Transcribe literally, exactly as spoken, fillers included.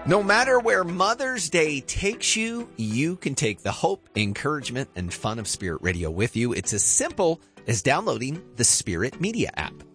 No matter where Mother's Day takes you, you can take the hope, encouragement, and fun of Spirit Radio with you. It's as simple as downloading the Spirit Media app.